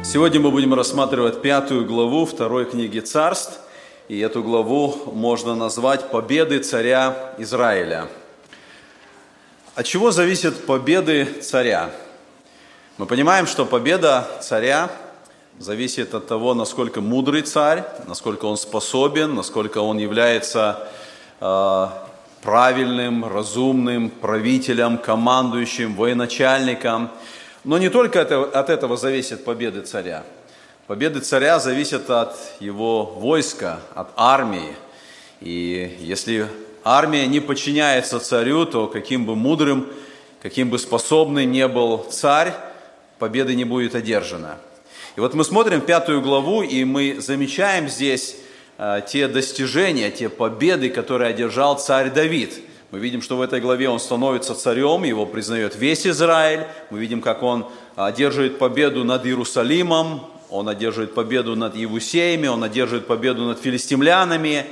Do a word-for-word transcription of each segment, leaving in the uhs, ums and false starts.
Сегодня мы будем рассматривать пятую главу второй книги Царств, и эту главу можно назвать «Победы царя Израиля». От чего зависят победы царя? Мы понимаем, что победа царя зависит от того, насколько мудрый царь, насколько он способен, насколько он является э, правильным, разумным правителем, командующим, военачальником. Но не только это, от этого зависят победы царя. Победы царя зависят от его войска, от армии. И если армия не подчиняется царю, то каким бы мудрым, каким бы способным не был царь, победы не будет одержана. И вот мы смотрим пятую главу, и мы замечаем здесь э, те достижения, те победы, которые одержал царь Давид. Мы видим, что в этой главе он становится царем, его признает весь Израиль. Мы видим, как он одерживает победу над Иерусалимом, он одерживает победу над Иевусеями, он одерживает победу над филистимлянами.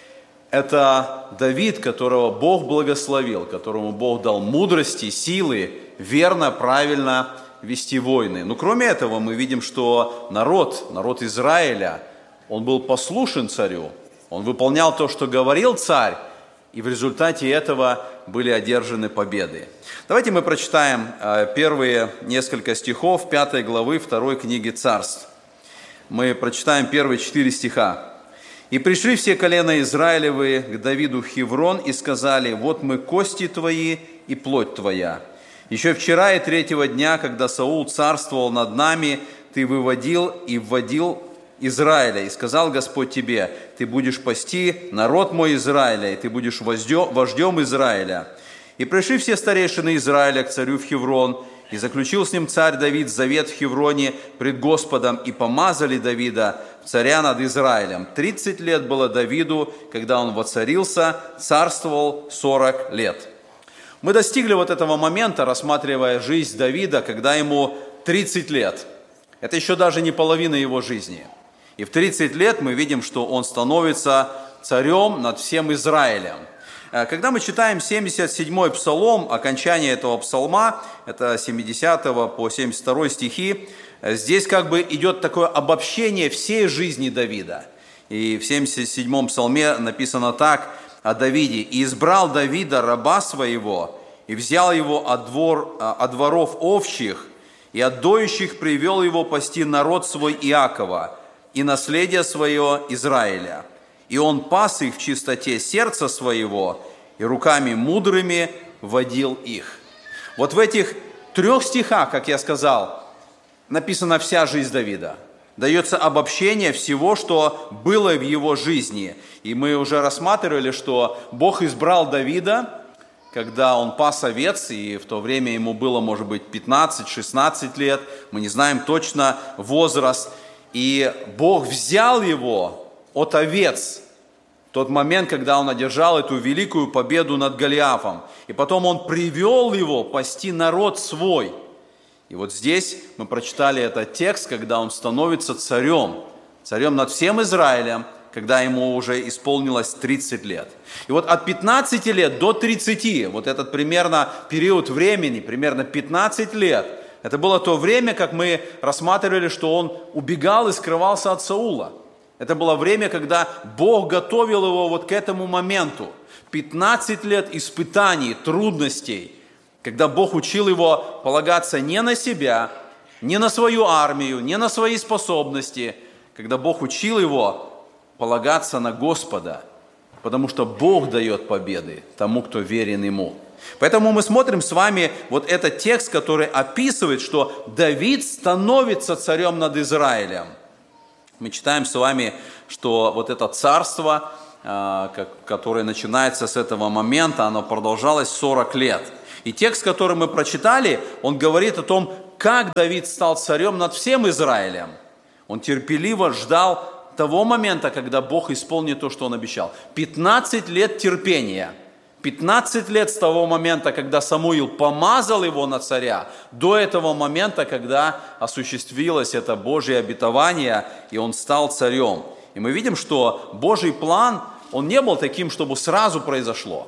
Это Давид, которого Бог благословил, которому Бог дал мудрости, силы, верно, правильно вести войны. Но кроме этого мы видим, что народ, народ Израиля, он был послушен царю, он выполнял то, что говорил царь, и в результате этого были одержаны победы. Давайте мы прочитаем первые несколько стихов пятой главы второй книги Царств. Мы прочитаем первые четыре стиха. «И пришли все колена Израилевы к Давиду в Хеврон и сказали: вот мы кости твои и плоть твоя. Еще вчера и третьего дня, когда Саул царствовал над нами, ты выводил и вводил Израиля, и сказал Господь тебе: ты будешь пасти народ мой Израиля, и ты будешь вождем Израиля. И пришли все старейшины Израиля к царю в Хеврон, и заключил с ним царь Давид завет в Хевроне пред Господом, и помазали Давида царя над Израилем. Тридцать лет было Давиду, когда он воцарился, царствовал сорок лет». Мы достигли вот этого момента, рассматривая жизнь Давида, когда ему тридцать лет. Это еще даже не половина его жизни. И в тридцать лет мы видим, что он становится царем над всем Израилем. Когда мы читаем семьдесят седьмой псалом, окончание этого псалма, это с семидесятого по семьдесят второй стихи, здесь как бы идет такое обобщение всей жизни Давида. И в семьдесят седьмом псалме написано так о Давиде: «И избрал Давида, раба своего, и взял его от, двор, от дворов овчих, и от доющих привел его пасти народ свой Иакова, и наследие свое Израиля. И он пас их в чистоте сердца своего, и руками мудрыми водил их». Вот в этих трех стихах, как я сказал, написана вся жизнь Давида. Дается обобщение всего, что было в его жизни. И мы уже рассматривали, что Бог избрал Давида, когда он пас овец, и в то время ему было, может быть, пятнадцать-шестнадцать лет, мы не знаем точно возраст. И Бог взял его от овец в тот момент, когда он одержал эту великую победу над Голиафом. И потом он привел его пасти народ свой. И вот здесь мы прочитали этот текст, когда он становится царем, царем над всем Израилем, когда ему уже исполнилось тридцать лет. И вот от пятнадцати лет до тридцати, вот этот примерно период времени, примерно пятнадцать лет, это было то время, как мы рассматривали, что он убегал и скрывался от Саула. Это было время, когда Бог готовил его вот к этому моменту. пятнадцать лет испытаний, трудностей, когда Бог учил его полагаться не на себя, не на свою армию, не на свои способности, когда Бог учил его полагаться на Господа, потому что Бог дает победы тому, кто верен Ему. Поэтому мы смотрим с вами вот этот текст, который описывает, что Давид становится царем над Израилем. Мы читаем с вами, что вот это царство, которое начинается с этого момента, оно продолжалось сорок лет. И текст, который мы прочитали, он говорит о том, как Давид стал царем над всем Израилем. Он терпеливо ждал того момента, когда Бог исполнит то, что Он обещал. пятнадцать лет терпения. пятнадцать лет с того момента, когда Самуил помазал его на царя, до этого момента, когда осуществилось это Божье обетование, и он стал царем. И мы видим, что Божий план, он не был таким, чтобы сразу произошло.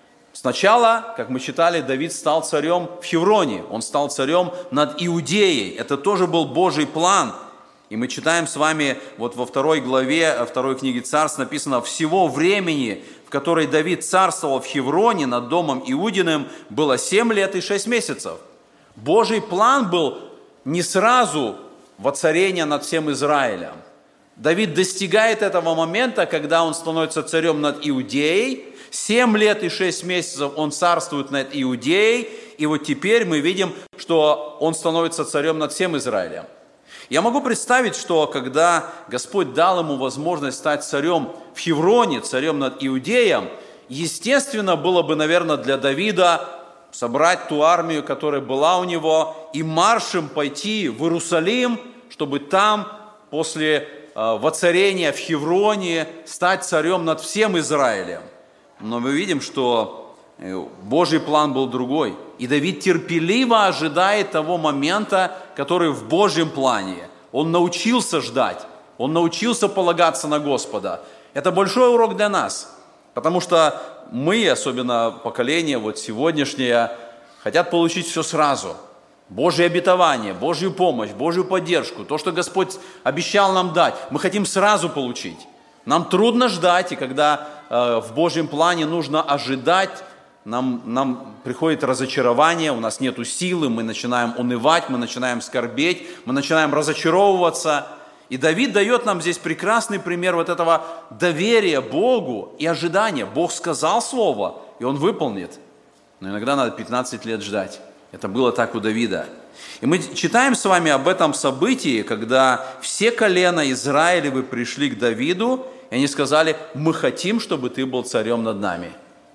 Сначала, как мы читали, Давид стал царем в Хевроне, он стал царем над Иудеей. Это тоже был Божий план. И мы читаем с вами вот во второй главе второй книги Царств написано: «Всего времени, в которой Давид царствовал в Хевроне над домом Иудиным, было семь лет и шесть месяцев». Божий план был не сразу воцарение над всем Израилем. Давид достигает этого момента, когда он становится царем над Иудеей. Семь лет и шесть месяцев он царствует над Иудеей. И вот теперь мы видим, что он становится царем над всем Израилем. Я могу представить, что когда Господь дал ему возможность стать царем в Хевроне, царем над Иудеем, естественно, было бы, наверное, для Давида собрать ту армию, которая была у него, и маршем пойти в Иерусалим, чтобы там, после воцарения в Хевроне, стать царем над всем Израилем. Но мы видим, что Божий план был другой. И Давид терпеливо ожидает того момента, который в Божьем плане. Он научился ждать, он научился полагаться на Господа. Это большой урок для нас, потому что мы, особенно поколение вот сегодняшнее, хотят получить все сразу. Божье обетование, Божью помощь, Божью поддержку, то, что Господь обещал нам дать, мы хотим сразу получить. Нам трудно ждать, и когда э, в Божьем плане нужно ожидать, Нам, нам приходит разочарование, у нас нет силы, мы начинаем унывать, мы начинаем скорбеть, мы начинаем разочаровываться. И Давид дает нам здесь прекрасный пример вот этого доверия Богу и ожидания. Бог сказал слово, и Он выполнит. Но иногда надо пятнадцать лет ждать. Это было так у Давида. И мы читаем с вами об этом событии, когда все колена Израилевы пришли к Давиду, и они сказали: «Мы хотим, чтобы ты был царем над нами».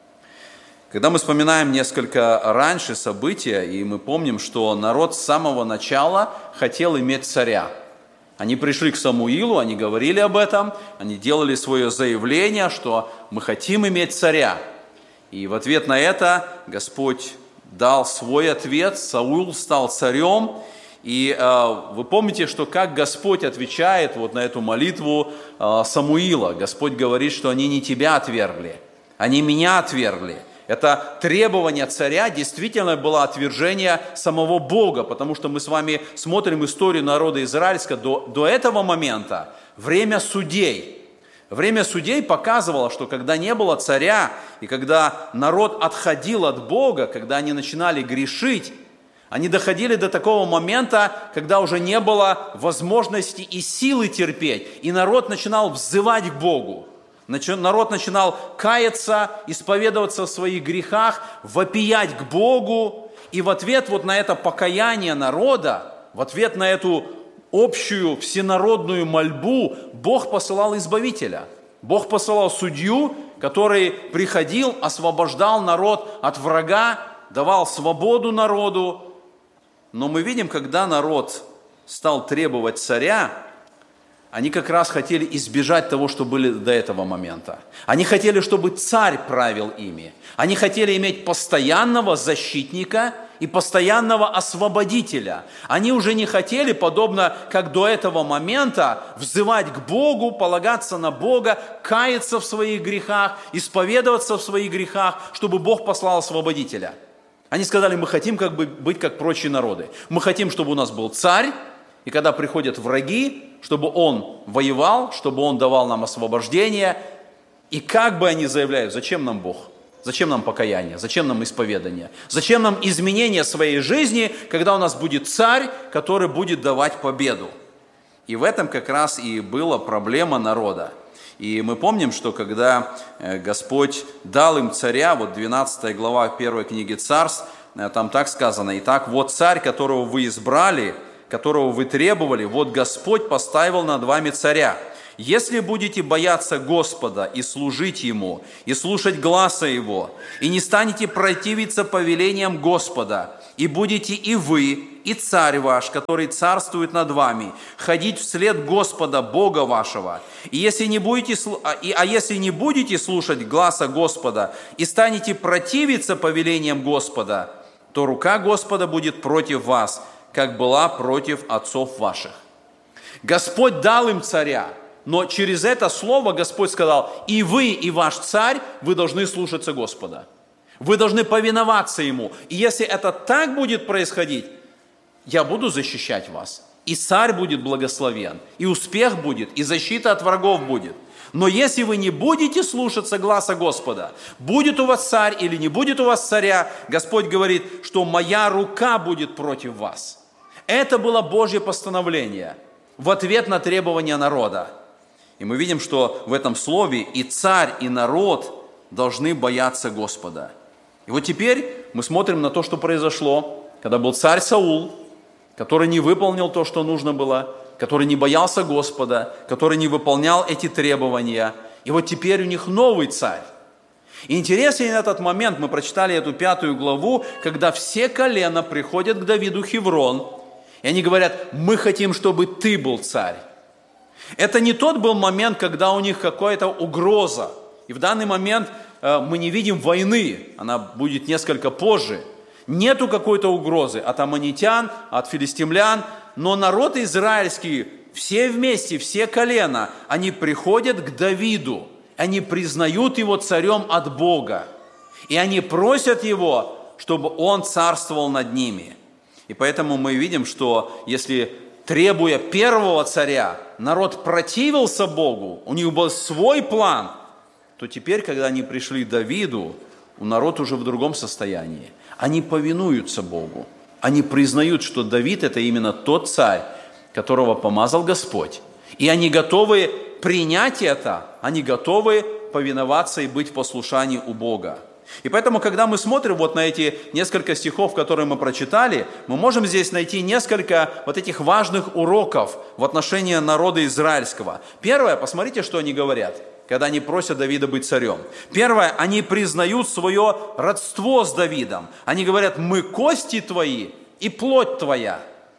Когда мы вспоминаем несколько раньше события, и мы помним, что народ с самого начала хотел иметь царя. Они пришли к Самуилу, они говорили об этом, они делали свое заявление, что мы хотим иметь царя. И в ответ на это Господь дал свой ответ, Саул стал царем. И э, вы помните, что как Господь отвечает вот на эту молитву э, Самуила. Господь говорит, что они не тебя отвергли, они меня отвергли. Это требование царя действительно было отвержение самого Бога, потому что мы с вами смотрим историю народа израильского до, до этого момента, время судей. Время судей показывало, что когда не было царя, и когда народ отходил от Бога, когда они начинали грешить, они доходили до такого момента, когда уже не было возможности и силы терпеть, и народ начинал взывать к Богу. Народ начинал каяться, исповедоваться в своих грехах, вопиять к Богу. И в ответ вот на это покаяние народа, в ответ на эту общую всенародную мольбу, Бог посылал избавителя. Бог посылал судью, который приходил, освобождал народ от врага, давал свободу народу. Но мы видим, когда народ стал требовать царя, они как раз хотели избежать того, что были до этого момента. Они хотели, чтобы царь правил ими. Они хотели иметь постоянного защитника и постоянного освободителя. Они уже не хотели, подобно как до этого момента, взывать к Богу, полагаться на Бога, каяться в своих грехах, исповедоваться в своих грехах, чтобы Бог послал освободителя. Они сказали: мы хотим как бы быть как прочие народы. Мы хотим, чтобы у нас был царь, и когда приходят враги, чтобы он воевал, чтобы он давал нам освобождение. И как бы они заявляют: зачем нам Бог? Зачем нам покаяние? Зачем нам исповедание? Зачем нам изменение своей жизни, когда у нас будет царь, который будет давать победу? И в этом как раз и была проблема народа. И мы помним, что когда Господь дал им царя, вот двенадцатая глава первой книги Царств, там так сказано: «Итак, вот царь, которого вы избрали, которого вы требовали, вот Господь поставил над вами царя. Если будете бояться Господа и служить Ему, и слушать гласа Его, и не станете противиться повелениям Господа, и будете и вы, и царь ваш, который царствует над вами, ходить вслед Господа, Бога вашего, и если не будете, а если не будете слушать гласа Господа, и станете противиться повелениям Господа, то рука Господа будет против вас, как была против отцов ваших». Господь дал им царя, но через это слово Господь сказал: и вы, и ваш царь, вы должны слушаться Господа. Вы должны повиноваться Ему. И если это так будет происходить, я буду защищать вас. и царь будет благословен, и успех будет, и защита от врагов будет. Но если вы не будете слушаться гласа Господа, будет у вас царь или не будет у вас царя, Господь говорит, что моя рука будет против вас. Это было Божье постановление в ответ на требования народа. И мы видим, что в этом слове и царь, и народ должны бояться Господа. И вот теперь мы смотрим на то, что произошло, когда был царь Саул, который не выполнил то, что нужно было, который не боялся Господа, который не выполнял эти требования. И вот теперь у них новый царь. И интересен этот момент, мы прочитали эту пятую главу, когда все колена приходят к Давиду в Хеврон, и они говорят, мы хотим, чтобы ты был царь. Это не тот был момент, когда у них какая-то угроза. И в данный момент э, мы не видим войны, она будет несколько позже. Нету какой-то угрозы от аммонитян, от филистимлян, но народ израильский, все вместе, все колена, они приходят к Давиду, они признают его царем от Бога, и они просят его, чтобы он царствовал над ними. И поэтому мы видим, что если, требуя первого царя, народ противился Богу, у них был свой план, то теперь, когда они пришли к Давиду, у народа уже в другом состоянии. Они повинуются Богу. Они признают, что Давид – это именно тот царь, которого помазал Господь. И они готовы принять это, они готовы повиноваться и быть в послушании у Бога. И поэтому, когда мы смотрим вот на эти несколько стихов, которые мы прочитали, мы можем здесь найти несколько вот этих важных уроков в отношении народа израильского. Первое, посмотрите, что они говорят, когда они просят Давида быть царем. Первое, они признают свое родство с Давидом. Они говорят, мы кости твои и плоть твоя.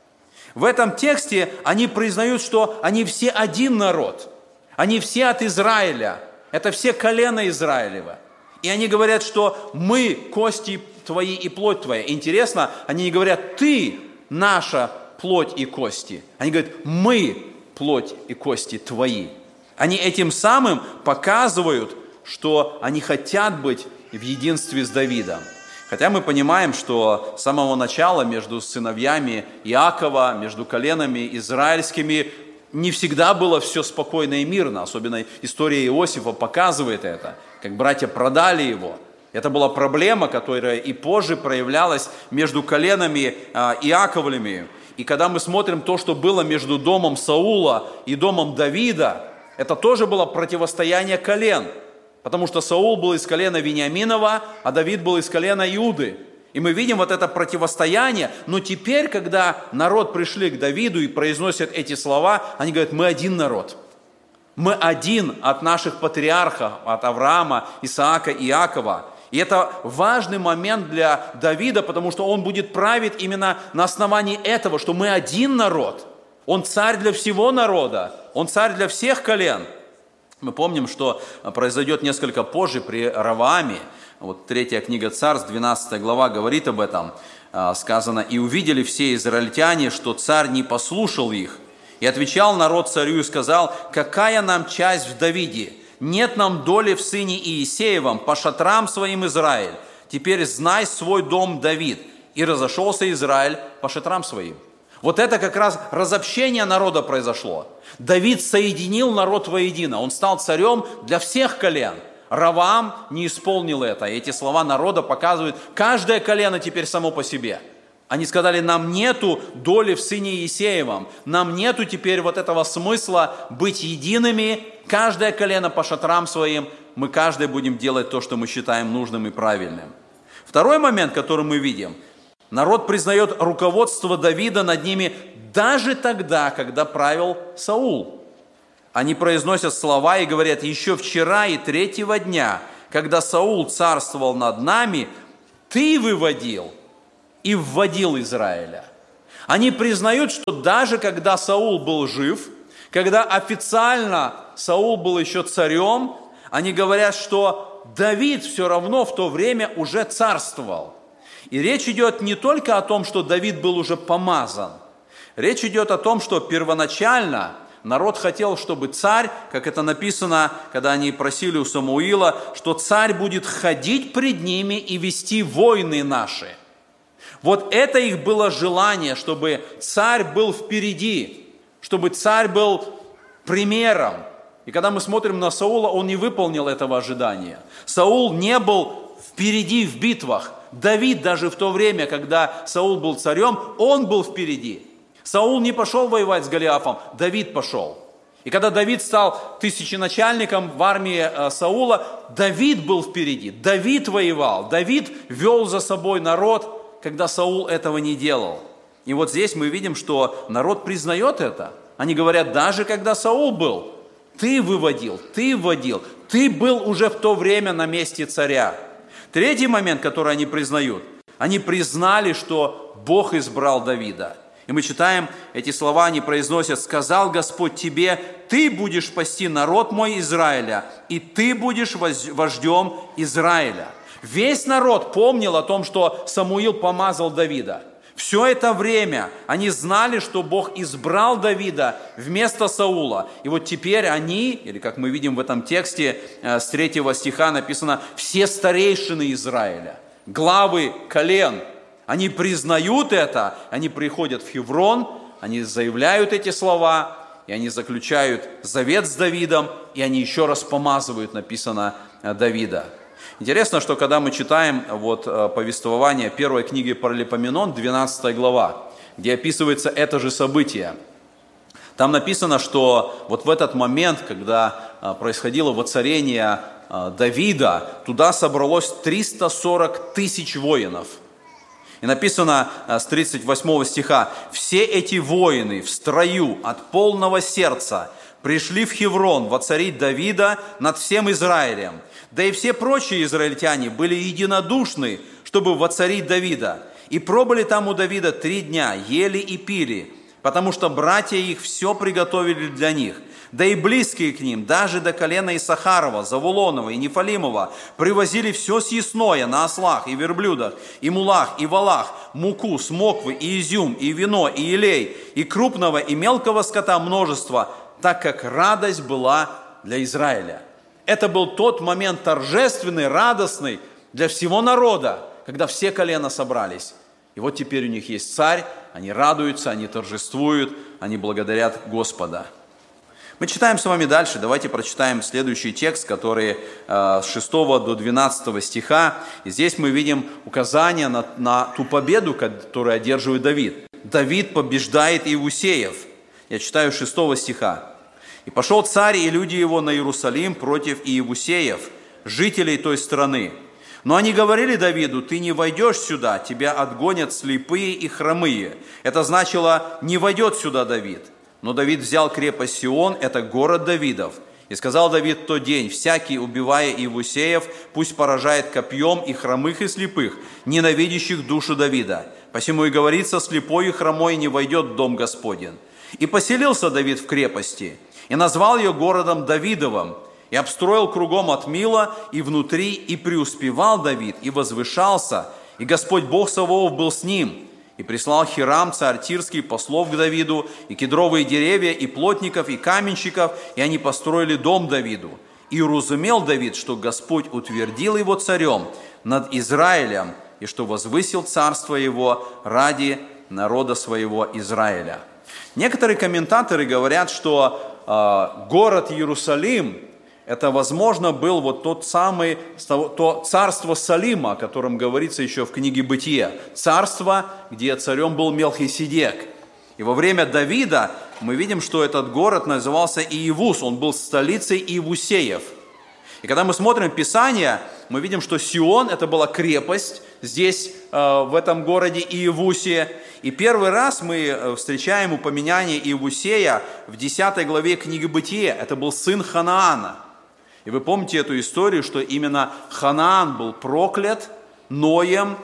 В этом тексте они признают, что они все один народ. Они все от Израиля. Это все колена Израилева. И они говорят, что мы кости твои и плоть твоя. Интересно, они не говорят, ты наша плоть и кости. Они говорят, мы плоть и кости твои. Они этим самым показывают, что они хотят быть в единстве с Давидом. Хотя мы понимаем, что с самого начала между сыновьями Иакова, между коленами израильскими не всегда было все спокойно и мирно. Особенно история Иосифа показывает это, как братья продали его. Это была проблема, которая и позже проявлялась между коленами Иаковлевыми. И когда мы смотрим то, что было между домом Саула и домом Давида, это тоже было противостояние колен, потому что Саул был из колена Вениаминова, а Давид был из колена Иуды. И мы видим вот это противостояние, но теперь, когда народ пришли к Давиду и произносят эти слова, они говорят, мы один народ. Мы один от наших патриархов, от Авраама, Исаака и Иакова. И это важный момент для Давида, потому что он будет править именно на основании этого, что мы один народ. Он царь для всего народа, он царь для всех колен. Мы помним, что произойдет несколько позже при Равааме. Вот третья книга Царств, двенадцатая глава, говорит об этом. Сказано, «И увидели все израильтяне, что царь не послушал их. И отвечал народ царю и сказал, какая нам часть в Давиде? Нет нам доли в сыне Иисеевом, по шатрам своим Израиль. Теперь знай свой дом, Давид». И разошелся Израиль по шатрам своим. Вот это как раз разобщение народа произошло. Давид соединил народ воедино. Он стал царем для всех колен. Раваам не исполнил это. И эти слова народа показывают, каждое колено теперь само по себе. Они сказали, нам нету доли в сыне Иисеевом. Нам нету теперь вот этого смысла быть едиными. Каждое колено по шатрам своим. Мы каждый будем делать то, что мы считаем нужным и правильным. Второй момент, который мы видим. Народ признает руководство Давида над ними даже тогда, когда правил Саул. Они произносят слова и говорят, еще вчера и третьего дня, когда Саул царствовал над нами, ты выводил и вводил Израиля. Они признают, что даже когда Саул был жив, когда официально Саул был еще царем, они говорят, что Давид все равно в то время уже царствовал. И речь идет не только о том, что Давид был уже помазан. Речь идет о том, что первоначально народ хотел, чтобы царь, как это написано, когда они просили у Самуила, что царь будет ходить пред ними и вести войны наши. Вот это их было желание, чтобы царь был впереди, чтобы царь был примером. И когда мы смотрим на Саула, он не выполнил этого ожидания. Саул не был впереди в битвах. Давид даже в то время, когда Саул был царем, он был впереди. Саул не пошел воевать с Голиафом, Давид пошел. И когда Давид стал тысяченачальником в армии Саула, Давид был впереди, Давид воевал, Давид вел за собой народ, когда Саул этого не делал. И вот здесь мы видим, что народ признает это. Они говорят, даже когда Саул был, ты выводил, ты вводил, ты был уже в то время на месте царя. Третий момент, который они признают, они признали, что Бог избрал Давида. И мы читаем, эти слова они произносят: «Сказал Господь тебе, ты будешь пасти народ мой Израиля, и ты будешь вождем Израиля». Весь народ помнил о том, что Самуил помазал Давида. Все это время они знали, что Бог избрал Давида вместо Саула. И вот теперь они, или как мы видим в этом тексте, с третьего стиха написано, все старейшины Израиля, главы колен, они признают это, они приходят в Хеврон, они заявляют эти слова, и они заключают завет с Давидом, и они еще раз помазывают, написано, Давида. Интересно, что когда мы читаем вот повествование первой книги Паралипоменон, двенадцатая глава, где описывается это же событие, там написано, что вот в этот момент, когда происходило воцарение Давида, туда собралось триста сорок тысяч воинов. И написано с тридцать восьмого стиха: «Все эти воины в строю от полного сердца пришли в Хеврон воцарить Давида над всем Израилем. Да и все прочие израильтяне были единодушны, чтобы воцарить Давида. И пробыли там у Давида три дня, ели и пили, потому что братья их все приготовили для них. Да и близкие к ним, даже до колена Исахарова, Завулонова и Нефалимова, привозили все съестное на ослах и верблюдах, и мулах, и валах, муку, смоквы, и изюм, и вино, и елей, и крупного, и мелкого скота множество, так как радость была для Израиля». Это был тот момент торжественный, радостный для всего народа, когда все колена собрались. И вот теперь у них есть царь, они радуются, они торжествуют, они благодарят Господа. Мы читаем с вами дальше, давайте прочитаем следующий текст, который э, с шестого до двенадцатого стиха. И здесь мы видим указание на, на ту победу, которую одерживает Давид. Давид побеждает Иеусеев. Я читаю с шестого стиха. «И пошел царь и люди его на Иерусалим против Иевусеев, жителей той страны. Но они говорили Давиду: ты не войдешь сюда, тебя отгонят слепые и хромые». Это значило: не войдет сюда Давид. Но Давид взял крепость Сион, это город Давидов. И сказал Давид в тот день: всякий, убивая Иевусеев, пусть поражает копьем и хромых, и слепых, ненавидящих душу Давида. Посему и говорится: слепой и хромой не войдет в дом Господень. И поселился Давид в крепости, и назвал ее городом Давидовым, и обстроил кругом от Мила и внутри, и преуспевал Давид, и возвышался, и Господь Бог Саваоф был с ним. И прислал Хирам, царь Тирский, послов к Давиду, и кедровые деревья, и плотников, и каменщиков, и они построили дом Давиду. И уразумел Давид, что Господь утвердил его царем над Израилем, и что возвысил царство его ради народа своего Израиля». Некоторые комментаторы говорят, что э, город Иерусалим, это, возможно, был вот тот самый, то царство Салима, о котором говорится еще в книге Бытие. Царство, где царем был Мелхиседек. И во время Давида мы видим, что этот город назывался Иевус, он был столицей Иевусеев. И когда мы смотрим Писание, мы видим, что Сион – это была крепость здесь, в этом городе Иевусе. И первый раз мы встречаем упоминание Иевусея в десятой главе книги Бытие. Это был сын Ханаана. И вы помните эту историю, что именно Ханаан был проклят Ноем,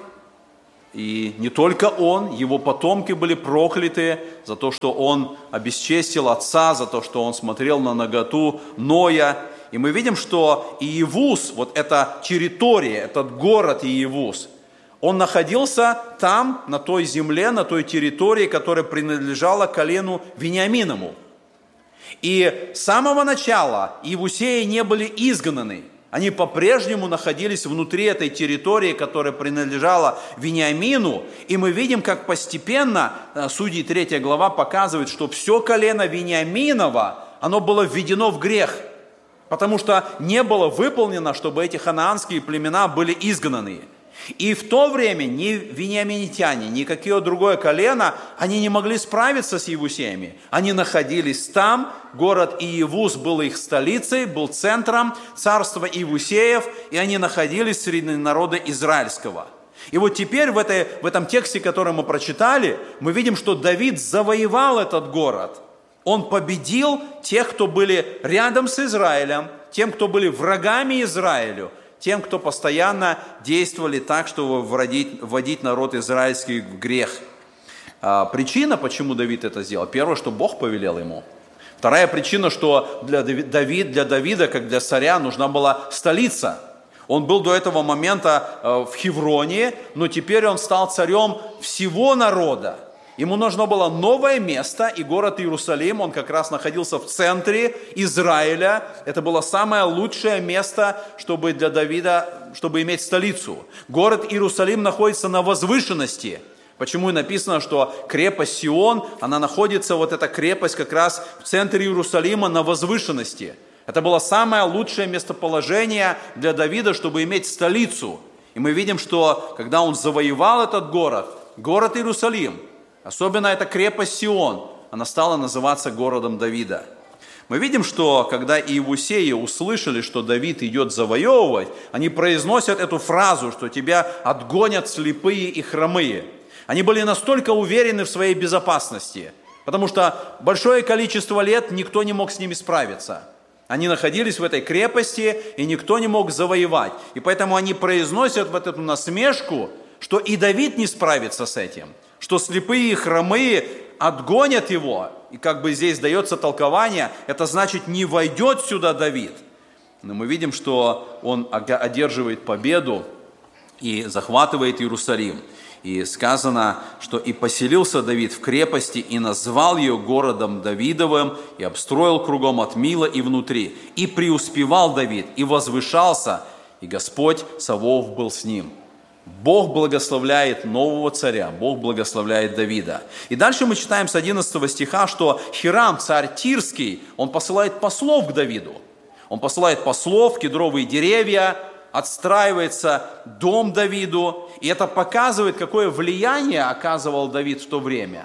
и не только он, его потомки были прокляты за то, что он обесчестил отца, за то, что он смотрел на наготу Ноя. И мы видим, что Иевус, вот эта территория, этот город Иевус, он находился там, на той земле, на той территории, которая принадлежала колену Вениаминову. И с самого начала Иевусеи не были изгнаны. Они по-прежнему находились внутри этой территории, которая принадлежала Вениамину. И мы видим, как постепенно, Судьи третья глава показывает, что все колено Вениаминова, оно было введено в грех. Потому что не было выполнено, чтобы эти ханаанские племена были изгнаны. И в то время ни вениаминитяне, ни какое другое колено, они не могли справиться с иевусеями. Они находились там, город Иевус был их столицей, был центром царства иевусеев, и они находились среди народа израильского. И вот теперь в, этой, в этом тексте, который мы прочитали, мы видим, что Давид завоевал этот город. Он победил тех, кто были рядом с Израилем, тем, кто были врагами Израилю, тем, кто постоянно действовали так, чтобы вводить, вводить народ израильский в грех. А, причина, почему Давид это сделал, первое, что Бог повелел ему. Вторая причина, что для, Давид, для Давида, как для царя, нужна была столица. Он был до этого момента в Хевроне, но теперь он стал царем всего народа. Ему нужно было новое место, и город Иерусалим, он как раз находился в центре Израиля. Это было самое лучшее место, чтобы для Давида, чтобы иметь столицу. Город Иерусалим находится на возвышенности. Почему и написано, что крепость Сион, она находится, вот эта крепость как раз в центре Иерусалима на возвышенности. Это было самое лучшее местоположение для Давида, чтобы иметь столицу. И мы видим, что когда он завоевал этот город, город Иерусалим, особенно эта крепость Сион, она стала называться городом Давида. Мы видим, что когда иевусеи услышали, что Давид идет завоевывать, они произносят эту фразу, что тебя отгонят слепые и хромые. Они были настолько уверены в своей безопасности, потому что большое количество лет никто не мог с ними справиться. Они находились в этой крепости, и никто не мог завоевать. И поэтому они произносят вот эту насмешку, что и Давид не справится с этим, что слепые и хромые отгонят его. И как бы здесь дается толкование, это значит, не войдет сюда Давид. Но мы видим, что он одерживает победу и захватывает Иерусалим. И сказано, что «и поселился Давид в крепости, и назвал ее городом Давидовым, и обстроил кругом от мила и внутри. И преуспевал Давид, и возвышался, и Господь Саваоф был с ним». Бог благословляет нового царя, Бог благословляет Давида. И дальше мы читаем с одиннадцатого стиха, что Хирам, царь Тирский, он посылает послов к Давиду. Он посылает послов, кедровые деревья, отстраивается дом Давиду. И это показывает, какое влияние оказывал Давид в то время.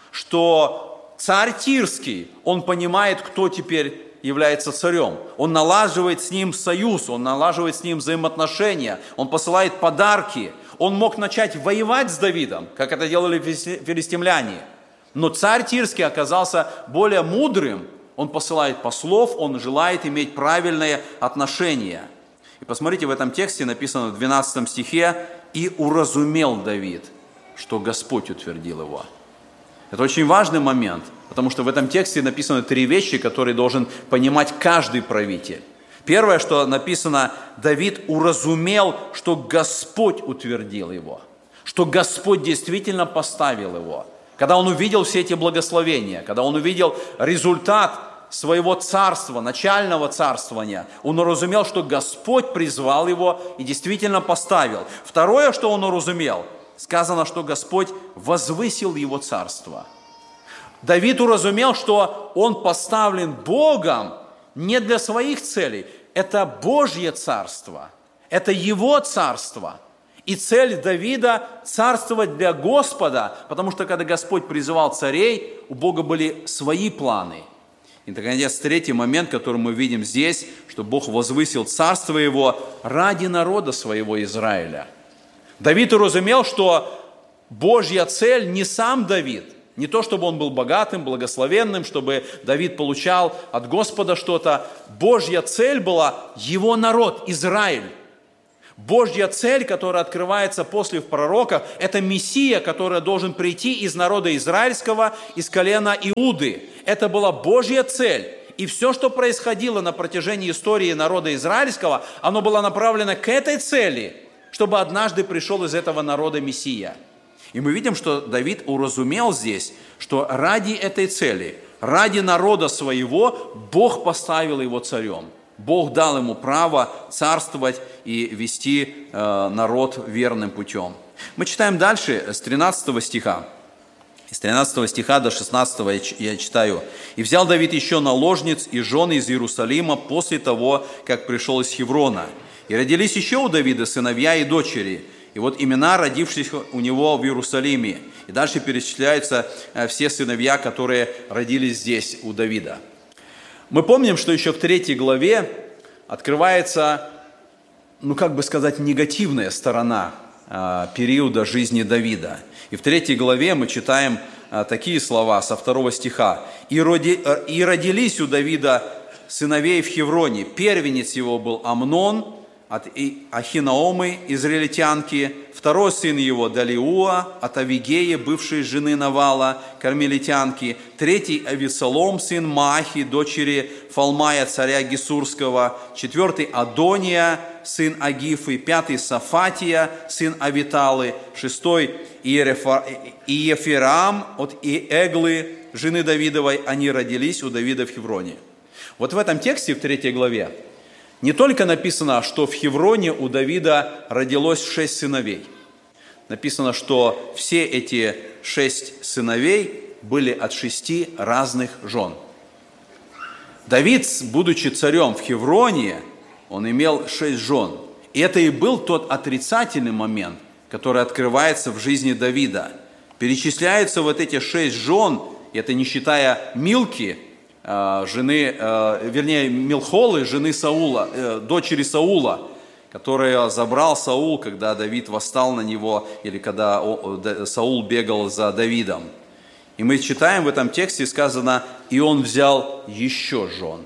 Что царь Тирский, он понимает, кто теперь является царем. Он налаживает с ним союз, он налаживает с ним взаимоотношения, он посылает подарки. Он мог начать воевать с Давидом, как это делали филистимляне. Но царь Тирский оказался более мудрым. Он посылает послов, он желает иметь правильные отношения. И посмотрите, в этом тексте написано в двенадцатом стихе: «И уразумел Давид, что Господь утвердил его». Это очень важный момент, потому что в этом тексте написаны три вещи, которые должен понимать каждый правитель. Первое, что написано: Давид уразумел, что Господь утвердил его, что Господь действительно поставил его. Когда он увидел все эти благословения, когда он увидел результат своего царства, начального царствования, он уразумел, что Господь призвал его и действительно поставил. Второе, что он уразумел, сказано, что Господь возвысил его царство. Давид уразумел, что он поставлен Богом не для своих целей. Это Божье царство, это Его царство. И цель Давида – царствовать для Господа, потому что когда Господь призывал царей, у Бога были свои планы. И, наконец, третий момент, который мы видим здесь, что Бог возвысил царство Его ради народа Своего Израиля. Давид уразумел, что Божья цель не сам Давид, не то, чтобы он был богатым, благословенным, чтобы Давид получал от Господа что-то. Божья цель была его народ, Израиль. Божья цель, которая открывается после в пророках, это Мессия, который должен прийти из народа израильского, из колена Иуды. Это была Божья цель. И все, что происходило на протяжении истории народа израильского, оно было направлено к этой цели, чтобы однажды пришел из этого народа Мессия. И мы видим, что Давид уразумел здесь, что ради этой цели, ради народа своего, Бог поставил его царем. Бог дал ему право царствовать и вести э, народ верным путем. Мы читаем дальше с тринадцатого стиха. С тринадцатого стиха до шестнадцатого я читаю. «И взял Давид еще наложниц и жен из Иерусалима после того, как пришел из Хеврона. И родились еще у Давида сыновья и дочери. И вот имена родившихся у него в Иерусалиме». И дальше перечисляются все сыновья, которые родились здесь у Давида. Мы помним, что еще в третьей главе открывается, ну как бы сказать, негативная сторона а, периода жизни Давида. И в третьей главе мы читаем а, такие слова со второго стиха. «И, роди, «И родились у Давида сыновей в Хевроне. Первенец его был Амнон от Ахинаомы, израильтянки, второй сын его Далиуа от Авигеи, бывшей жены Навала, кармелитянки, третий Авесолом, сын Маахи, дочери Фалмая, царя Гесурского, четвертый Адония, сын Агифы, пятый Сафатия, сын Авиталы, шестой Иефираам от Иэглы, жены Давидовой, они родились у Давида в Хевроне». Вот в этом тексте, в третьей главе, не только написано, что в Хевроне у Давида родилось шесть сыновей. Написано, что все эти шесть сыновей были от шести разных жен. Давид, будучи царем в Хевроне, он имел шесть жен. И это и был тот отрицательный момент, который открывается в жизни Давида. Перечисляются вот эти шесть жен, это не считая Милки, жены, вернее, Милхолы, жены Саула, дочери Саула, которую забрал Саул, когда Давид восстал на него, или когда Саул бегал за Давидом. И мы читаем в этом тексте, сказано, «И он взял еще жен».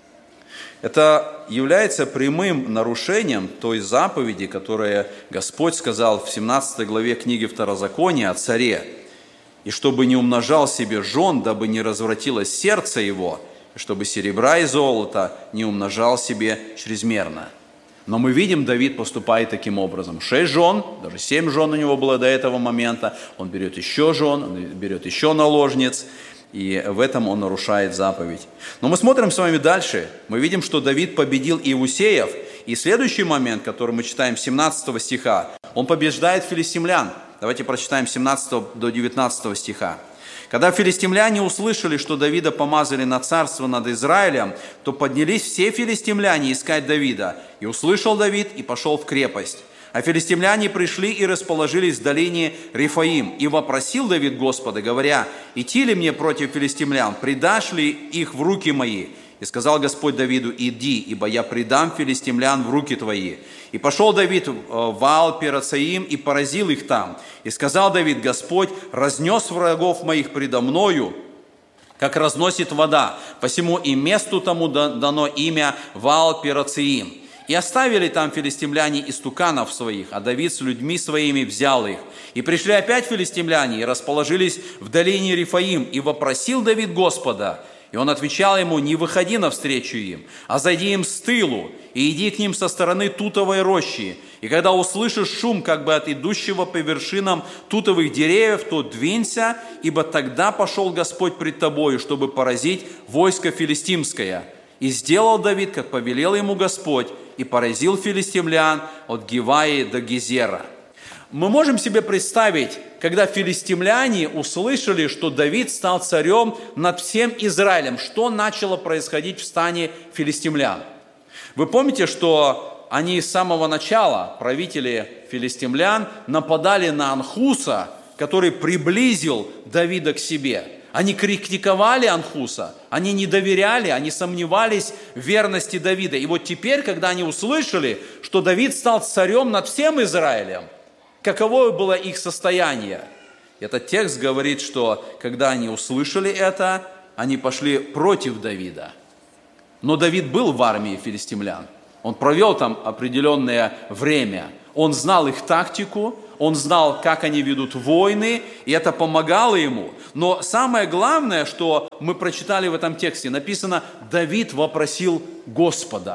Это является прямым нарушением той заповеди, которую Господь сказал в семнадцатой главе книги Второзакония о царе. «И чтобы не умножал себе жен, дабы не развратилось сердце его, и чтобы серебра и золота не умножал себе чрезмерно». Но мы видим, Давид поступает таким образом. Шесть жен, даже семь жен у него было до этого момента. Он берет еще жен, он берет еще наложниц, и в этом он нарушает заповедь. Но мы смотрим с вами дальше. Мы видим, что Давид победил Иусеев. И следующий момент, который мы читаем с семнадцатого стиха, он побеждает филистимлян. Давайте прочитаем с семнадцатого до девятнадцатого стиха. «Когда филистимляне услышали, что Давида помазали на царство над Израилем, то поднялись все филистимляне искать Давида. И услышал Давид, и пошел в крепость. А филистимляне пришли и расположились в долине Рифаим. И вопросил Давид Господа, говоря, идти ли мне против филистимлян, предашь ли их в руки мои? И сказал Господь Давиду, иди, ибо я предам филистимлян в руки твои. И пошел Давид в Ваал-Перацаим и поразил их там. И сказал Давид, Господь разнес врагов моих предо мною, как разносит вода. Посему и месту тому дано имя Ваал-Перацаим. И оставили там филистимляне истуканов своих, а Давид с людьми своими взял их. И пришли опять филистимляне и расположились в долине Рифаим. И вопросил Давид Господа. И он отвечал ему, не выходи навстречу им, а зайди им с тылу, и иди к ним со стороны тутовой рощи. И когда услышишь шум, как бы от идущего по вершинам тутовых деревьев, то двинься, ибо тогда пошел Господь пред тобою, чтобы поразить войско филистимское. И сделал Давид, как повелел ему Господь, и поразил филистимлян от Гиваи до Гезера». Мы можем себе представить, когда филистимляне услышали, что Давид стал царем над всем Израилем, что начало происходить в стане филистимлян. Вы помните, что они с самого начала, правители филистимлян, нападали на Анхуса, который приблизил Давида к себе. Они критиковали Анхуса, они не доверяли, они сомневались в верности Давида. И вот теперь, когда они услышали, что Давид стал царем над всем Израилем, каково было их состояние? Этот текст говорит, что когда они услышали это, они пошли против Давида. Но Давид был в армии филистимлян. Он провел там определенное время. Он знал их тактику, он знал, как они ведут войны, и это помогало ему. Но самое главное, что мы прочитали в этом тексте, написано, Давид вопросил Господа.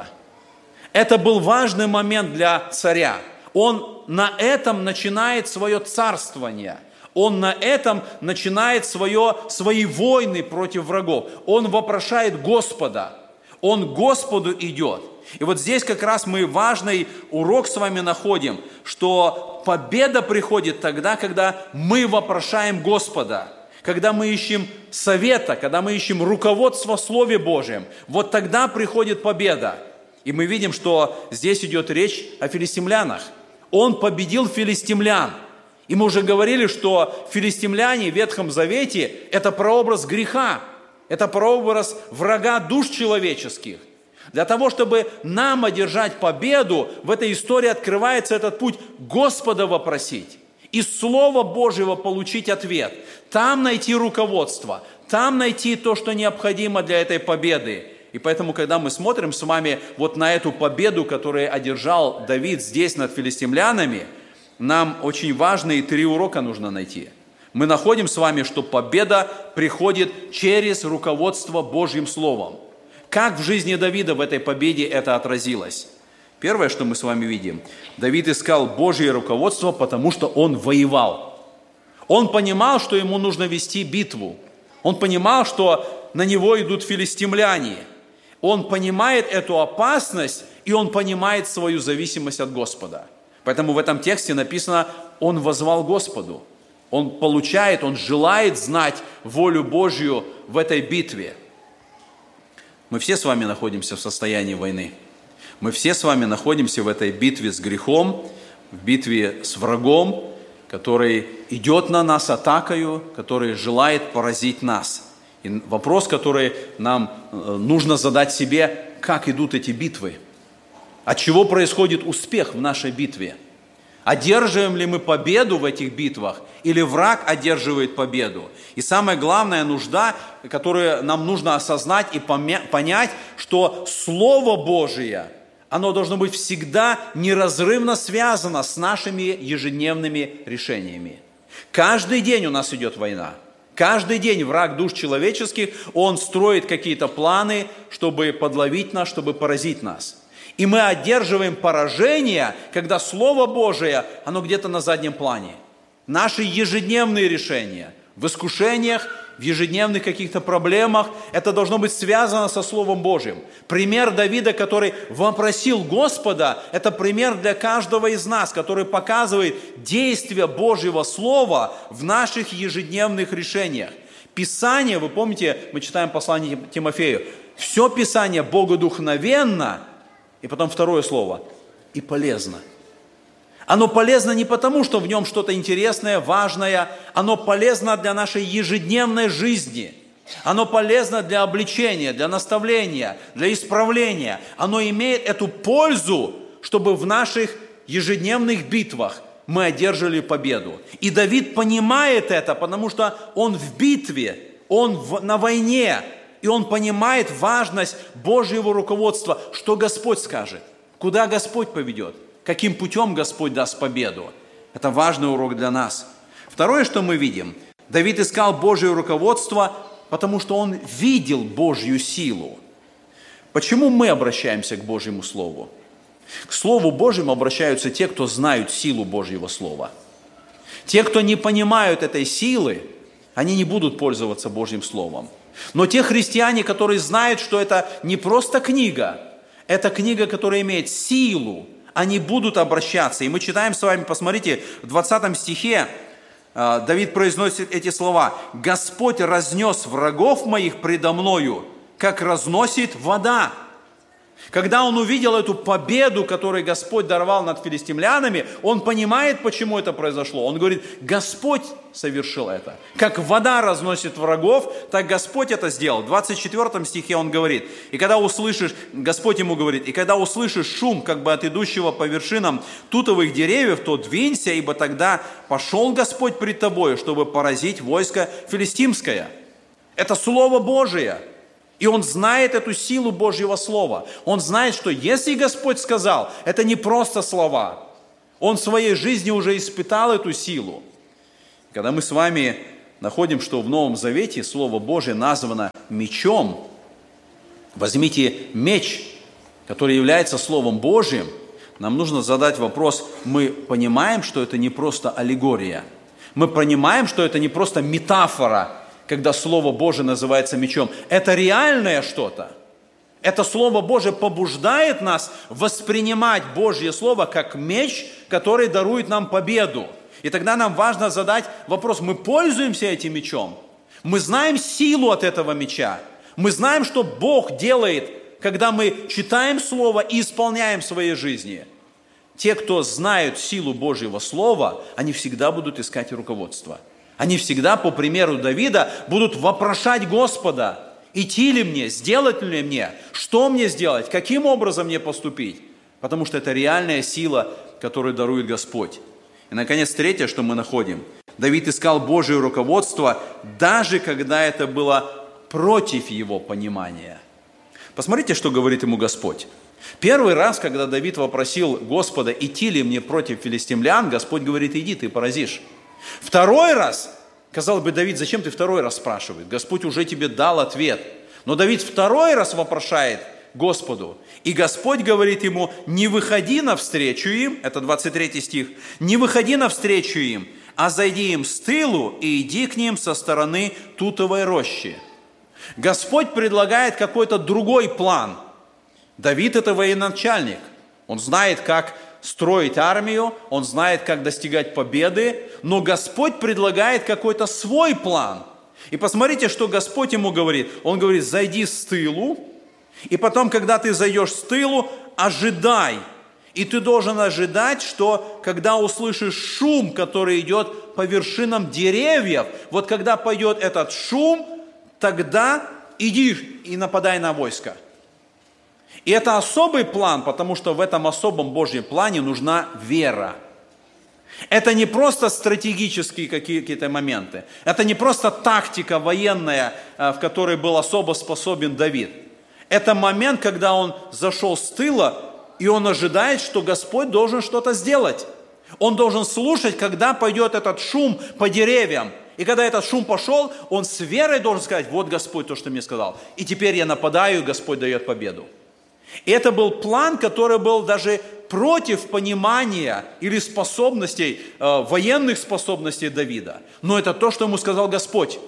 Это был важный момент для царя. Он на этом начинает свое царствование. Он на этом начинает свое, свои войны против врагов. Он вопрошает Господа. Он к Господу идет. И вот здесь как раз мы важный урок с вами находим, что победа приходит тогда, когда мы вопрошаем Господа, когда мы ищем совета, когда мы ищем руководства в Слове Божьем. Вот тогда приходит победа. И мы видим, что здесь идет речь о филистимлянах. Он победил филистимлян. И мы уже говорили, что филистимляне в Ветхом Завете – это прообраз греха, это прообраз врага душ человеческих. Для того, чтобы нам одержать победу, в этой истории открывается этот путь Господа вопросить, из Слова Божьего получить ответ, там найти руководство, там найти то, что необходимо для этой победы. И поэтому, когда мы смотрим с вами вот на эту победу, которую одержал Давид здесь над филистимлянами, нам очень важные три урока нужно найти. Мы находим с вами, что победа приходит через руководство Божьим Словом. Как в жизни Давида в этой победе это отразилось? Первое, что мы с вами видим, Давид искал Божье руководство, потому что он воевал. Он понимал, что ему нужно вести битву. Он понимал, что на него идут филистимляне. Он понимает эту опасность, и он понимает свою зависимость от Господа. Поэтому в этом тексте написано, он воззвал Господу. Он получает, он желает знать волю Божью в этой битве. Мы все с вами находимся в состоянии войны. Мы все с вами находимся в этой битве с грехом, в битве с врагом, который идет на нас атакою, который желает поразить нас. И вопрос, который нам нужно задать себе, как идут эти битвы? От чего происходит успех в нашей битве? Одерживаем ли мы победу в этих битвах, или враг одерживает победу? И самая главная нужда, которую нам нужно осознать и понять, что Слово Божие, оно должно быть всегда неразрывно связано с нашими ежедневными решениями. Каждый день у нас идет война. Каждый день враг душ человеческих, он строит какие-то планы, чтобы подловить нас, чтобы поразить нас. И мы одерживаем поражение, когда Слово Божие, оно где-то на заднем плане. Наши ежедневные решения в искушениях, в ежедневных каких-то проблемах, это должно быть связано со Словом Божьим. Пример Давида, который вопросил Господа, это пример для каждого из нас, который показывает действие Божьего Слова в наших ежедневных решениях. Писание, вы помните, мы читаем послание Тимофею, все Писание богодухновенно, и потом второе слово, и полезно. Оно полезно не потому, что в нем что-то интересное, важное, оно полезно для нашей ежедневной жизни. Оно полезно для обличения, для наставления, для исправления. Оно имеет эту пользу, чтобы в наших ежедневных битвах мы одержали победу. И Давид понимает это, потому что он в битве, он в, на войне, и он понимает важность Божьего руководства, что Господь скажет, куда Господь поведет, каким путем Господь даст победу. Это важный урок для нас. Второе, что мы видим, Давид искал Божье руководство, потому что он видел Божью силу. Почему мы обращаемся к Божьему Слову? К Слову Божьему обращаются те, кто знают силу Божьего Слова. Те, кто не понимают этой силы, они не будут пользоваться Божьим Словом. Но те христиане, которые знают, что это не просто книга, это книга, которая имеет силу, они будут обращаться. И мы читаем с вами, посмотрите, в двадцатом стихе Давид произносит эти слова. «Господь разнес врагов моих предо мною, как разносит вода». Когда он увидел эту победу, которую Господь даровал над филистимлянами, он понимает, почему это произошло. Он говорит, Господь совершил это. Как вода разносит врагов, так Господь это сделал. В двадцать четвёртом стихе он говорит, и когда услышишь, Господь ему говорит, и когда услышишь шум, как бы от идущего по вершинам тутовых деревьев, то двинься, ибо тогда пошел Господь пред тобою, чтобы поразить войско филистимское. Это Слово Божие. И он знает эту силу Божьего Слова. Он знает, что если Господь сказал, это не просто слова. Он в своей жизни уже испытал эту силу. Когда мы с вами находим, что в Новом Завете Слово Божие названо мечом, возьмите меч, который является Словом Божьим, нам нужно задать вопрос, мы понимаем, что это не просто аллегория. Мы понимаем, что это не просто метафора, когда Слово Божие называется мечом. Это реальное что-то. Это Слово Божие побуждает нас воспринимать Божье Слово как меч, который дарует нам победу. И тогда нам важно задать вопрос, мы пользуемся этим мечом? Мы знаем силу от этого меча? Мы знаем, что Бог делает, когда мы читаем Слово и исполняем в своей жизни? Те, кто знают силу Божьего Слова, они всегда будут искать руководство. Они всегда, по примеру Давида, будут вопрошать Господа, идти ли мне, сделать ли мне, что мне сделать, каким образом мне поступить. Потому что это реальная сила, которую дарует Господь. И, наконец, третье, что мы находим. Давид искал Божье руководство, даже когда это было против его понимания. Посмотрите, что говорит ему Господь. Первый раз, когда Давид вопросил Господа, идти ли мне против филистимлян, Господь говорит, иди, ты поразишь. Второй раз, казалось бы, Давид, зачем ты второй раз спрашиваешь? Господь уже тебе дал ответ. Но Давид второй раз вопрошает Господу. И Господь говорит ему, не выходи навстречу им, это двадцать третий стих, не выходи навстречу им, а зайди им с тылу и иди к ним со стороны тутовой рощи. Господь предлагает какой-то другой план. Давид – это военачальник. Он знает, как строить армию, он знает, как достигать победы, но Господь предлагает какой-то свой план. И посмотрите, что Господь ему говорит. Он говорит, зайди с тылу, и потом, когда ты зайдешь с тылу, ожидай. И ты должен ожидать, что когда услышишь шум, который идет по вершинам деревьев, вот когда пойдет этот шум, тогда иди и нападай на войско. И это особый план, потому что в этом особом Божьем плане нужна вера. Это не просто стратегические какие-то моменты. Это не просто тактика военная, в которой был особо способен Давид. Это момент, когда он зашел с тыла, и он ожидает, что Господь должен что-то сделать. Он должен слушать, когда пойдет этот шум по деревьям. И когда этот шум пошел, он с верой должен сказать, вот Господь то, что мне сказал. И теперь я нападаю, и Господь дает победу. И это был план, который был даже против понимания или способностей, э, военных способностей Давида. Но это то, что ему сказал Господь.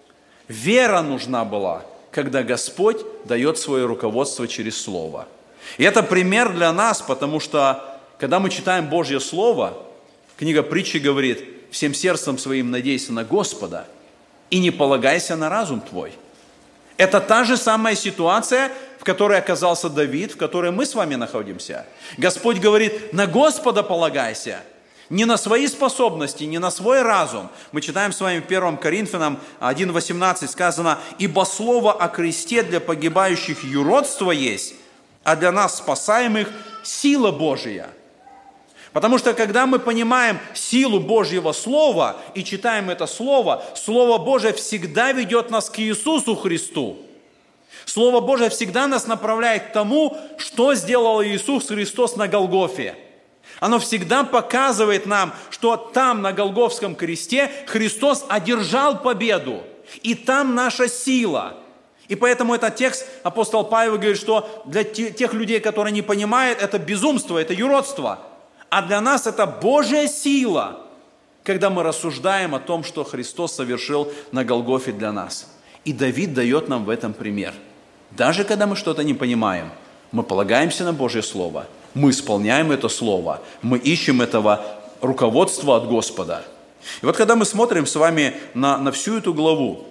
Вера нужна была, когда Господь дает свое руководство через Слово. И это пример для нас, потому что, когда мы читаем Божье Слово, книга Притчи говорит, всем сердцем своим надейся на Господа и не полагайся на разум твой. Это та же самая ситуация, в которой оказался Давид, в которой мы с вами находимся. Господь говорит, на Господа полагайся, не на свои способности, не на свой разум. Мы читаем с вами в первом Коринфянам один восемнадцать сказано, «Ибо слово о кресте для погибающих юродство есть, а для нас спасаемых сила Божия». Потому что, когда мы понимаем силу Божьего Слова и читаем это Слово, Слово Божие всегда ведет нас к Иисусу Христу. Слово Божие всегда нас направляет к тому, что сделал Иисус Христос на Голгофе. Оно всегда показывает нам, что там, на Голгофском кресте, Христос одержал победу. И там наша сила. И поэтому этот текст апостол Павел говорит, что для тех людей, которые не понимают, это безумство, это юродство. А для нас это Божья сила, когда мы рассуждаем о том, что Христос совершил на Голгофе для нас. И Давид дает нам в этом пример. Даже когда мы что-то не понимаем, мы полагаемся на Божье Слово, мы исполняем это Слово, мы ищем этого руководства от Господа. И вот когда мы смотрим с вами на, на всю эту главу,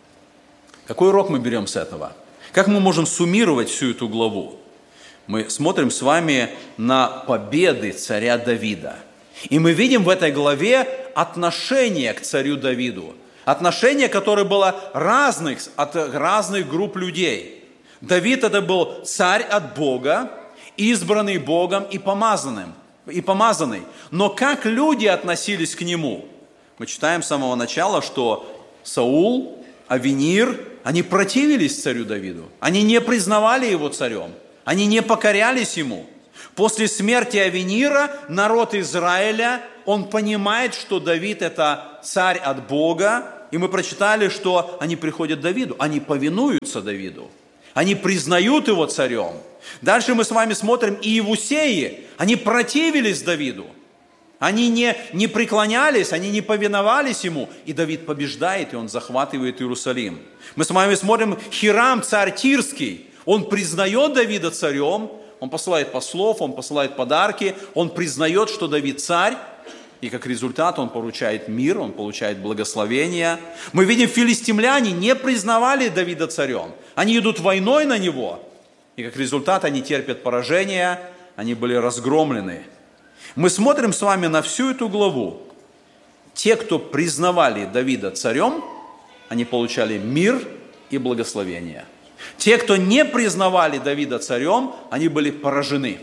какой урок мы берем с этого? Как мы можем суммировать всю эту главу? Мы смотрим с вами на победы царя Давида. И мы видим в этой главе отношение к царю Давиду. Отношение, которое было разных, от разных групп людей. Давид это был царь от Бога, избранный Богом и помазанным, и помазанный. Но как люди относились к нему? Мы читаем с самого начала, что Саул, Авенир, они противились царю Давиду. Они не признавали его царем. Они не покорялись ему. После смерти Авенира народ Израиля, он понимает, что Давид это царь от Бога. И мы прочитали, что они приходят к Давиду, они повинуются Давиду. Они признают его царем. Дальше мы с вами смотрим, и Иевусеи, они противились Давиду. Они не, не преклонялись, они не повиновались ему. И Давид побеждает, и он захватывает Иерусалим. Мы с вами смотрим, Хирам, царь Тирский, Он признает Давида царем, он посылает послов, он посылает подарки, он признает, что Давид царь, и как результат он получает мир, он получает благословение. Мы видим, филистимляне не признавали Давида царем. Они идут войной на него, и как результат они терпят поражение, они были разгромлены. Мы смотрим с вами на всю эту главу. Те, кто признавали Давида царем, они получали мир и благословение. Те, кто не признавали Давида царем, они были поражены.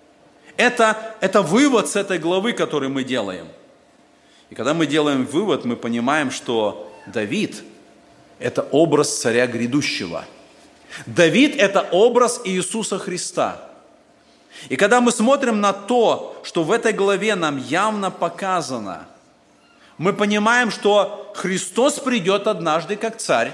Это, это вывод с этой главы, который мы делаем. И когда мы делаем вывод, мы понимаем, что Давид – это образ царя грядущего. Давид – это образ Иисуса Христа. И когда мы смотрим на то, что в этой главе нам явно показано, мы понимаем, что Христос придет однажды как царь,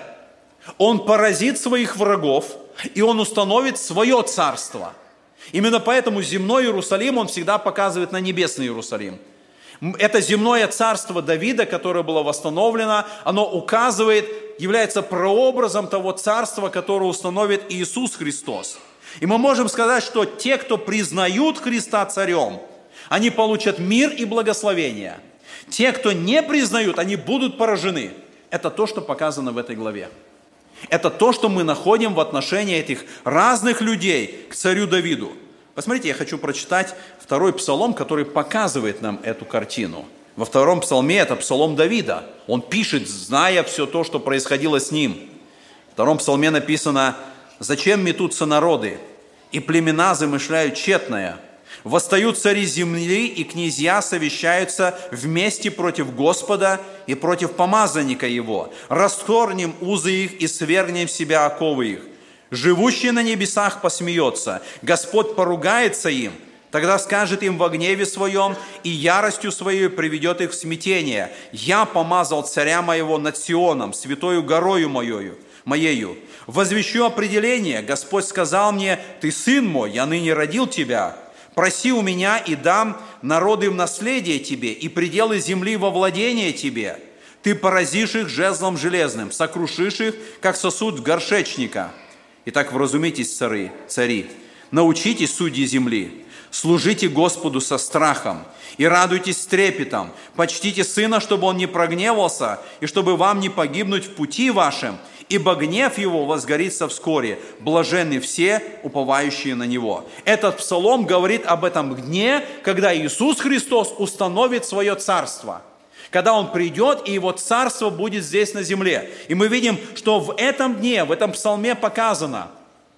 Он поразит своих врагов, и Он установит свое царство. Именно поэтому земной Иерусалим Он всегда показывает на небесный Иерусалим. Это земное царство Давида, которое было восстановлено, оно указывает, является прообразом того царства, которое установит Иисус Христос. И мы можем сказать, что те, кто признают Христа царем, они получат мир и благословение. Те, кто не признают, они будут поражены. Это то, что показано в этой главе. Это то, что мы находим в отношении этих разных людей к царю Давиду. Посмотрите, я хочу прочитать второй псалом, который показывает нам эту картину. Во втором псалме это псалом Давида. Он пишет, зная все то, что происходило с ним. В втором псалме написано: «Зачем метутся народы, и племена замышляют тщетное? Восстают цари земли, и князья совещаются вместе против Господа и против помазанника Его. Расторгнем узы их и свергнем в себя оковы их. Живущий на небесах посмеется, Господь поругается им. Тогда скажет им во гневе своем и яростью своей приведет их в смятение. Я помазал царя моего над Сионом, святою горою моею, моею. Возвещу определение. Господь сказал мне: ты сын мой, я ныне родил тебя. Проси у меня, и дам народы в наследие тебе, и пределы земли во владение тебе. Ты поразишь их жезлом железным, сокрушишь их, как сосуд горшечника. Итак, вразумитесь, цари, цари, научитесь, судьи земли, служите Господу со страхом и радуйтесь с трепетом. Почтите сына, чтобы он не прогневался, и чтобы вам не погибнуть в пути вашем, ибо гнев его возгорится вскоре. Блаженны все, уповающие на него». Этот псалом говорит об этом дне, когда Иисус Христос установит свое царство. Когда Он придет, и Его царство будет здесь на земле. И мы видим, что в этом дне, в этом псалме показано: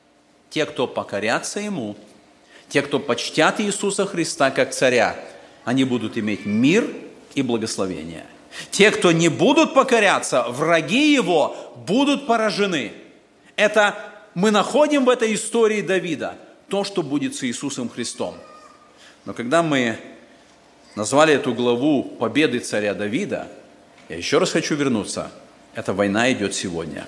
те, кто покорятся Ему, те, кто почтят Иисуса Христа как царя, они будут иметь мир и благословение. Те, кто не будут покоряться, враги Его будут поражены. Это мы находим в этой истории Давида, то, что будет с Иисусом Христом. Но когда мы назвали эту главу «Победы царя Давида», я еще раз хочу вернуться. Эта война идет сегодня.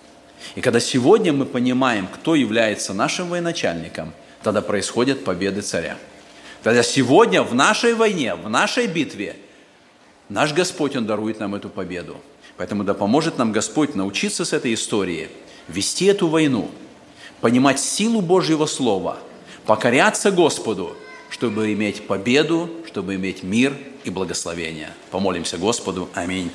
И когда сегодня мы понимаем, кто является нашим военачальником, тогда происходят победы царя. Тогда сегодня в нашей войне, в нашей битве наш Господь, Он дарует нам эту победу. Поэтому да поможет нам Господь научиться с этой истории, вести эту войну, понимать силу Божьего Слова, покоряться Господу, чтобы иметь победу, чтобы иметь мир и благословение. Помолимся Господу. Аминь.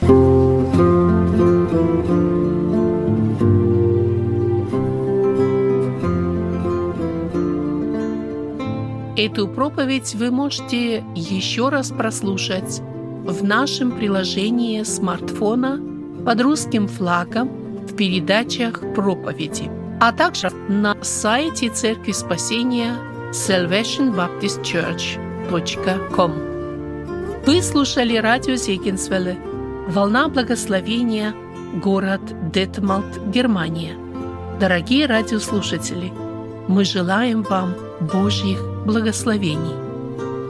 Эту проповедь вы можете еще раз прослушать в нашем приложении смартфона под русским флагом в передачах проповеди, а также на сайте Церкви Спасения салвейшн баптист чёрч точка ком. Вы слушали радио Зегенсвелле, «Волна благословения», город Детмалт, Германия. Дорогие радиослушатели, мы желаем вам Божьих благословений.